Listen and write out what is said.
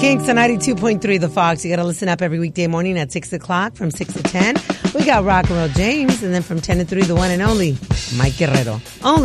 Kinks on 92.3 The Fox. You got to listen up every weekday morning at 6 o'clock from 6 to 10. We got Rock and Roll James, and then from 10 to 3, the one and only Mike Guerrero. Only